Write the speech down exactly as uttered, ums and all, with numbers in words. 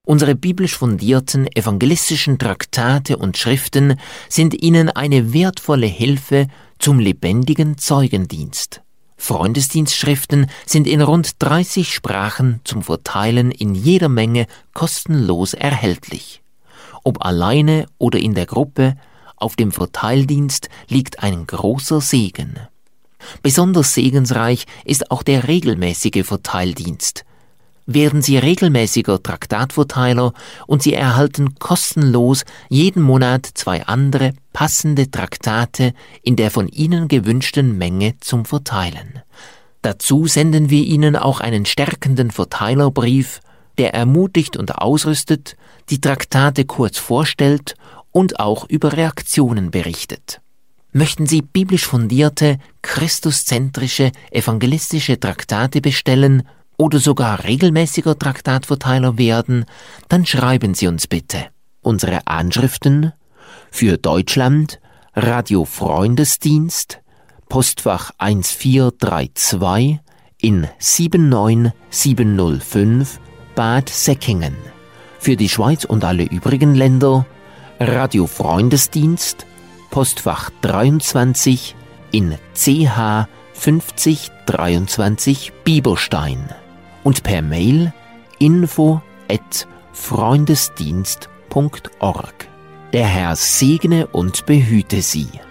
Unsere biblisch fundierten evangelistischen Traktate und Schriften sind Ihnen eine wertvolle Hilfe zum lebendigen Zeugendienst. Freundesdienstschriften sind in rund dreißig Sprachen zum Verteilen in jeder Menge kostenlos erhältlich. Ob alleine oder in der Gruppe, auf dem Verteildienst liegt ein großer Segen. Besonders segensreich ist auch der regelmäßige Verteildienst. Werden Sie regelmäßiger Traktatverteiler und Sie erhalten kostenlos jeden Monat zwei andere passende Traktate in der von Ihnen gewünschten Menge zum Verteilen. Dazu senden wir Ihnen auch einen stärkenden Verteilerbrief, der ermutigt und ausrüstet, die Traktate kurz vorstellt und auch über Reaktionen berichtet. Möchten Sie biblisch fundierte, christuszentrische, evangelistische Traktate bestellen oder sogar regelmäßiger Traktatverteiler werden, dann schreiben Sie uns bitte. Unsere Anschriften: für Deutschland Radio Freundesdienst, Postfach eins vier drei zwei in sieben neun sieben null fünf Bad Säckingen. Für die Schweiz und alle übrigen Länder Radio Freundesdienst, Postfach dreiundzwanzig in C H fünfzig dreiundzwanzig Bieberstein und per Mail info at freundesdienst punkt org. Der Herr segne und behüte Sie.